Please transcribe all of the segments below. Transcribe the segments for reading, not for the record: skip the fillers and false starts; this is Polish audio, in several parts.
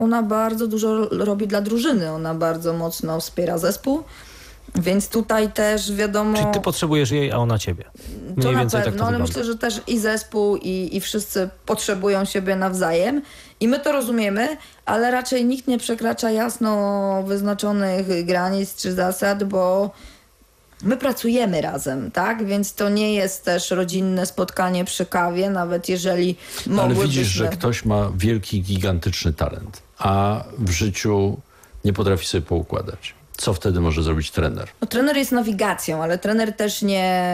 Ona bardzo dużo robi dla drużyny, ona bardzo mocno wspiera zespół, więc tutaj też wiadomo... Czyli ty potrzebujesz jej, a ona ciebie. Mniej To na więcej pewno, tak to ale wygląda. myślę, że też i zespół, i wszyscy potrzebują siebie nawzajem. I my to rozumiemy, ale raczej nikt nie przekracza jasno wyznaczonych granic czy zasad, bo my pracujemy razem, tak? Więc to nie jest też rodzinne spotkanie przy kawie, nawet jeżeli Ale mogłybyśmy... widzisz, że ktoś ma wielki, gigantyczny talent, a w życiu nie potrafi sobie poukładać. Co wtedy może zrobić trener? No, trener jest nawigacją, ale trener też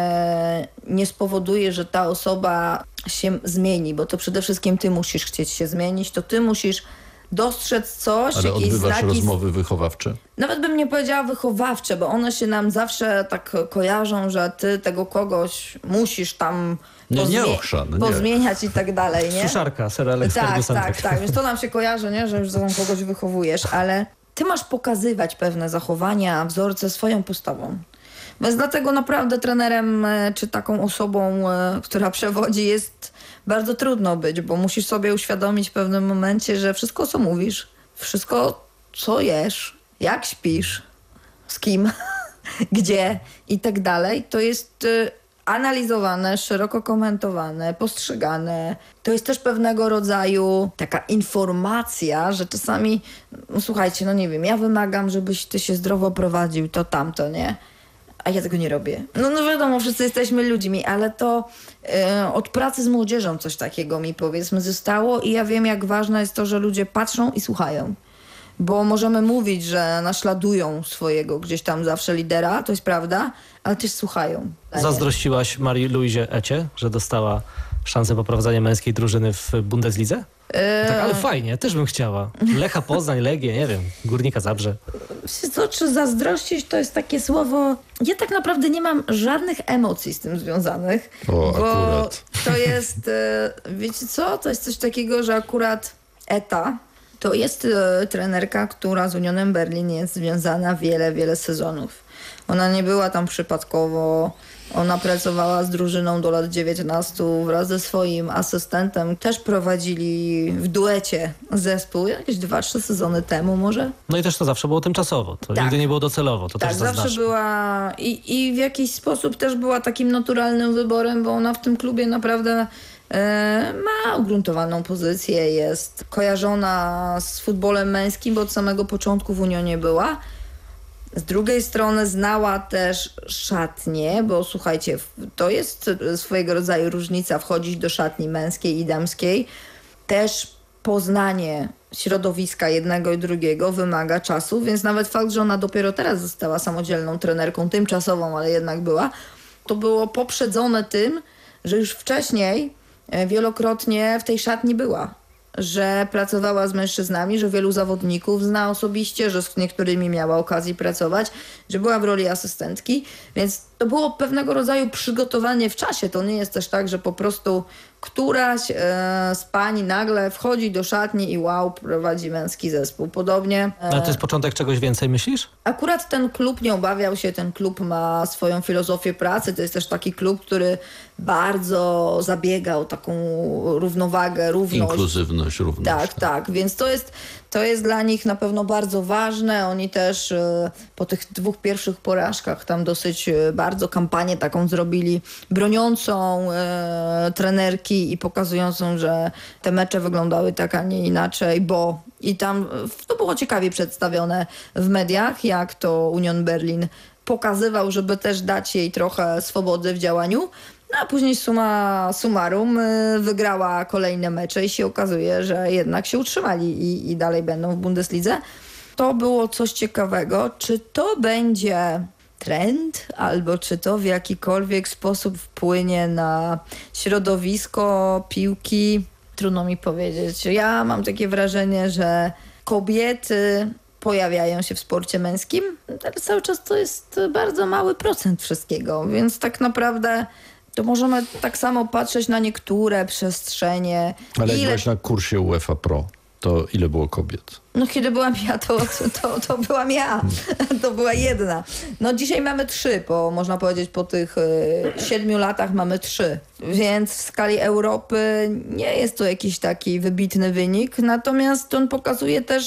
nie spowoduje, że ta osoba się zmieni, bo to przede wszystkim ty musisz chcieć się zmienić, to ty musisz dostrzec coś, Ale jakieś odbywasz znaki... rozmowy wychowawcze? Nawet bym nie powiedziała wychowawcze, bo one się nam zawsze tak kojarzą, że ty tego kogoś musisz tam Nie ochrzan, nie. pozmieniać i tak dalej, nie? Suszarka, ser Alex Ferguson. Tak. Więc to nam się kojarzy, nie? Że już tam kogoś wychowujesz, ale ty masz pokazywać pewne zachowania, wzorce swoją postawą. Więc dlatego naprawdę trenerem czy taką osobą, która przewodzi, jest bardzo trudno być, bo musisz sobie uświadomić w pewnym momencie, że wszystko, co mówisz, wszystko, co jesz, jak śpisz, z kim, gdzie i tak dalej, to jest analizowane, szeroko komentowane, postrzegane. To jest też pewnego rodzaju taka informacja, że czasami, no słuchajcie, no nie wiem, ja wymagam, żebyś ty się zdrowo prowadził, to tamto, nie? A ja tego nie robię. No wiadomo, wszyscy jesteśmy ludźmi, ale to od pracy z młodzieżą coś takiego mi powiedzmy zostało i ja wiem, jak ważne jest to, że ludzie patrzą i słuchają. Bo możemy mówić, że naśladują swojego gdzieś tam zawsze lidera, to jest prawda, ale też słuchają. Zazdrościłaś Marii-Louisie Ecie, że dostała szansę poprowadzenia męskiej drużyny w Bundeslidze? Tak, ale fajnie, też bym chciała. Lecha Poznań, Legię, nie wiem, Górnika Zabrze. Co, czy zazdrościć to jest takie słowo... Ja tak naprawdę nie mam żadnych emocji z tym związanych. O, bo akurat. to jest, wiecie co, to jest coś takiego, że akurat Eta to jest trenerka, która z Unionem Berlin jest związana wiele sezonów. Ona nie była tam przypadkowo. Ona pracowała z drużyną do lat 19 wraz ze swoim asystentem. Też prowadzili w duecie zespół jakieś 2-3 sezony temu może. No i też to zawsze było tymczasowo. To Tak. nigdy nie było docelowo. To Tak, też zawsze zaznaczę. była i w jakiś sposób też była takim naturalnym wyborem, bo ona w tym klubie naprawdę ma ugruntowaną pozycję, jest kojarzona z futbolem męskim, bo od samego początku w Unionie była. Z drugiej strony znała też szatnię, bo słuchajcie, to jest swojego rodzaju różnica wchodzić do szatni męskiej i damskiej. Też poznanie środowiska jednego i drugiego wymaga czasu, więc nawet fakt, że ona dopiero teraz została samodzielną trenerką, tymczasową, ale jednak była, to było poprzedzone tym, że już wcześniej wielokrotnie w tej szatni była. Że pracowała z mężczyznami, że wielu zawodników zna osobiście, że z niektórymi miała okazję pracować, że była w roli asystentki, więc to było pewnego rodzaju przygotowanie w czasie. To nie jest też tak, że po prostu któraś z pań nagle wchodzi do szatni i wow, prowadzi męski zespół. Podobnie. Ale to jest początek czegoś więcej, myślisz? Akurat ten klub nie obawiał się, ten klub ma swoją filozofię pracy, to jest też taki klub, który bardzo zabiega o taką równowagę, równość. Inkluzywność, równość. Tak, więc to jest dla nich na pewno bardzo ważne. Oni też po tych 2 pierwszych porażkach tam dosyć bardzo kampanię taką zrobili, broniącą trenerki i pokazującą, że te mecze wyglądały tak, a nie inaczej, bo i tam to było ciekawie przedstawione w mediach, jak to Union Berlin pokazywał, żeby też dać jej trochę swobody w działaniu. No a później summa summarum wygrała kolejne mecze i się okazuje, że jednak się utrzymali i dalej będą w Bundeslidze. To było coś ciekawego. Czy to będzie trend, albo czy to w jakikolwiek sposób wpłynie na środowisko piłki? Trudno mi powiedzieć. Ja mam takie wrażenie, że kobiety pojawiają się w sporcie męskim, ale cały czas to jest bardzo mały procent wszystkiego, więc tak naprawdę to możemy tak samo patrzeć na niektóre przestrzenie. Ale jak byłeś na kursie UEFA Pro, to ile było kobiet? No kiedy byłam ja, to byłam ja. To była jedna. No dzisiaj mamy 3, bo można powiedzieć po tych 7 latach mamy 3. Więc w skali Europy nie jest to jakiś taki wybitny wynik. Natomiast on pokazuje też,